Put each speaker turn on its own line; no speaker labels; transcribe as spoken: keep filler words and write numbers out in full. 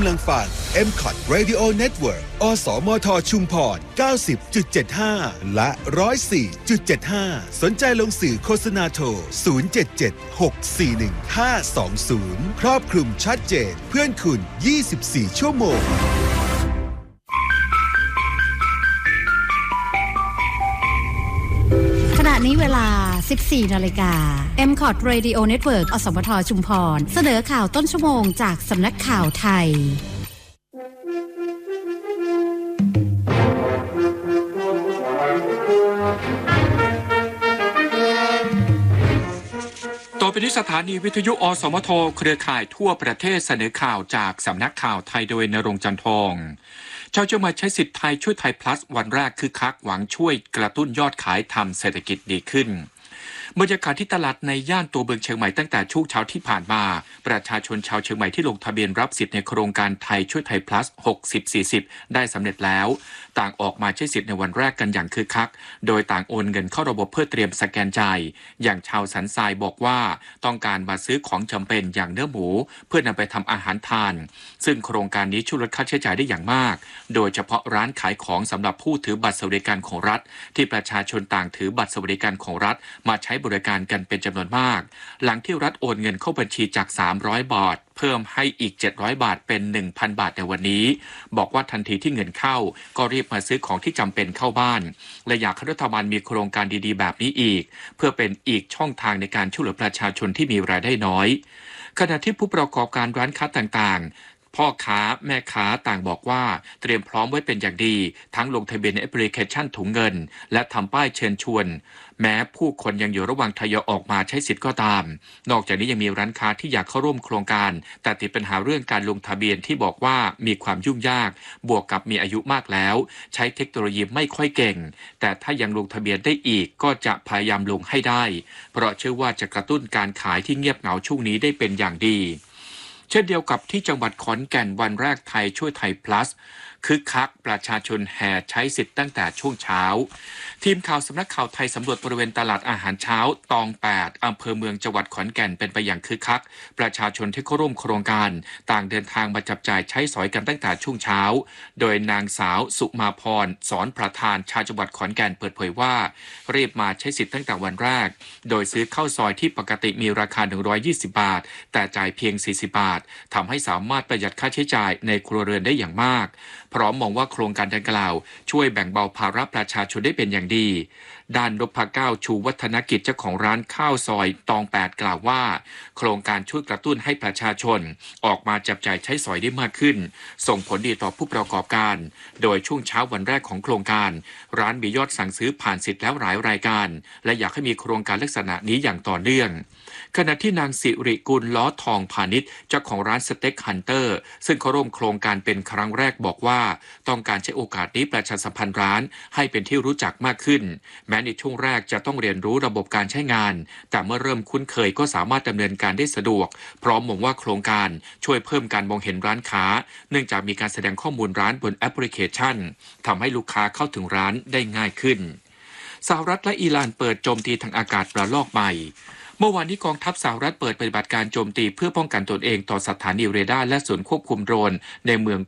ำลังฟัง เอ็ม ซี โอ ที Radio Network อสมทชุมพร เก้าสิบจุดเจ็ดห้า และ หนึ่งศูนย์สี่จุดเจ็ดห้า สนใจลงสื่อโฆษณาโทร ศูนย์ เจ็ด เจ็ด หก สี่ หนึ่ง ห้า สอง ศูนย์ ครอบคลุมชัดเจนเพื่อนคุณ ยี่สิบสี่ ชั่วโมง
ขณะนี้เวลา สิบสี่ นาฬิกา เอ็ม ซี โอ ที Radio Network อสมทชุมพรเสนอข่าวต้นชั่วโมงจากสำนักข่าวไทย
ต่อไปนี้สถานีวิทยุอสมทเครือข่ายทั่วประเทศเสนอข่าวจากสำนักข่าวไทยโดยณรงค์ จันทองชาวเชียงใหม่ใช้สิทธิ์ไทยช่วยไทย plus วันแรกคือคักหวังช่วยกระตุ้นยอดขายทำเศรษฐกิจดีขึ้นบรรยากาศที่ตลาดในย่านตัวเมืองเชียงใหม่ตั้งแต่ช่วงเช้าที่ผ่านมาประชาชนชาวเชียงใหม่ที่ลงทะเบียนรับสิทธิ์ในโครงการไทยช่วยไทย plus หกสิบ สี่สิบ ได้สำเร็จแล้วต่างออกมาใช้สิทธิ์ในวันแรกกันอย่างคึกคักโดยต่างโอนเงินเข้าระบบเพื่อเตรียมสแกนจ่ายอย่างชาวสันทรายบอกว่าต้องการมาซื้อของจำเป็นอย่างเนื้อหมูเพื่อนำไปทำอาหารทานซึ่งโครงการนี้ช่วยลดค่าใช้จ่ายได้อย่างมากโดยเฉพาะร้านขายของสำหรับผู้ถือบัตรสวัสดิการของรัฐที่ประชาชนต่างถือบัตรสวัสดิการของรัฐมาใช้บริการกันเป็นจำนวนมากหลังที่รัฐโอนเงินเข้าบัญชีจากสามร้อยบาทเพิ่มให้อีกเจ็ดร้อยบาทเป็น หนึ่งพัน บาทในวันนี้บอกว่าทันทีที่เงินเข้าก็รีบมาซื้อของที่จำเป็นเข้าบ้านและอยากให้รัฐบาลมีโครงการดีๆแบบนี้อีกเพื่อเป็นอีกช่องทางในการช่วยเหลือประชาชนที่มีรายได้น้อยขณะที่ผู้ประกอบการร้านค้าต่างๆพ่อค้าแม่ค้าต่างบอกว่าเตรียมพร้อมไว้เป็นอย่างดีทั้งลงทะเบียนในแอปพลิเคชันถุงเงินและทำป้ายเชิญชวนแม้ผู้คนยังอยู่ระหว่างทยอยออกมาใช้สิทธิ์ก็ตามนอกจากนี้ยังมีร้านค้าที่อยากเข้าร่วมโครงการแต่ติดปัญหาเรื่องการลงทะเบียนที่บอกว่ามีความยุ่งยากบวกกับมีอายุมากแล้วใช้เทคโนโลยีไม่ค่อยเก่งแต่ถ้ายังลงทะเบียนได้อีกก็จะพยายามลงให้ได้เพราะเชื่อว่าจะกระตุ้นการขายที่เงียบเหงาช่วงนี้ได้เป็นอย่างดีเช่นเดียวกับที่จังหวัดขอนแก่นวันแรกไทยช่วยไทย plus คึกคักประชาชนแห่ใช้สิทธิ์ตั้งแต่ช่วงเช้าทีมข่าวสำนักข่าวไทยสำรวจบริเวณตลาดอาหารเช้าตองแปดอำเภอเมืองจังหวัดขอนแก่นเป็นไปอย่างคึกคักประชาชนที่เข้าร่วมโครงการต่างเดินทางมาจับจ่ายใช้สอยกันตั้งแต่ช่วงเช้าโดยนางสาวสุมาพรสอนประธานชาวจังหวัดขอนแก่นเปิดเผยว่ารีบมาใช้สิทธิ์ตั้งแต่วันแรกโดยซื้อข้าวซอยที่ปกติมีราคาหนึ่งร้อยยี่สิบบาทแต่จ่ายเพียงสี่สิบบาททำให้สามารถประหยัดค่าใช้จ่ายในครัวเรือนได้อย่างมากพร้อมมองว่าโครงการดังกล่าวช่วยแบ่งเบาภาระประชาชนได้เป็นอย่างดีด้านนพเก้าชูวัฒนกิจเจ้าของร้านข้าวซอยตองแปดกล่าวว่าโครงการช่วยกระตุ้นให้ประชาชนออกมาจับจ่ายใช้สอยได้มากขึ้นส่งผลดีต่อผู้ประกอบการโดยช่วงเช้าวันแรกของโครงการร้านมียอดสั่งซื้อผ่านสิทธิ์แล้วหลายรายการและอยากให้มีโครงการลักษณะนี้อย่างต่อเนื่องขณะที่นางสิริกุลล้อทองพาณิชย์เจ้าของร้านสเต็กฮันเตอร์ซึ่งเขาร่วมโครงการเป็นครั้งแรกบอกว่าต้องการใช้โอกาสนี้ประชาสัมพันธ์ร้านให้เป็นที่รู้จักมากขึ้นแม้ในช่วงแรกจะต้องเรียนรู้ระบบการใช้งานแต่เมื่อเริ่มคุ้นเคยก็สามารถดำเนินการได้สะดวกพร้อมมองว่าโครงการช่วยเพิ่มการมองเห็นร้านค้าเนื่องจากมีการแสดงข้อมูลร้านบนแอปพลิเคชันทำให้ลูกค้าเข้าถึงร้านได้ง่ายขึ้นสหรัฐและอิหร่านเปิดโจมตีทางอากาศระลอกใหม่เมื่อวานนี้กองทัพสหรัฐเปิดปฏิบัติการโจมตีเพื่อป้องกันตนเองต่อสถานีเรดาร์และศูนย์ควบคุมโดรนในเมือง